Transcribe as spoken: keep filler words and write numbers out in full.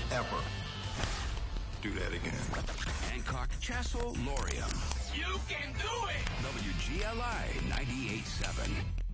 ever do that again. Hancock Chassel Lorium. You can do it! W G L I ninety-eight point seven.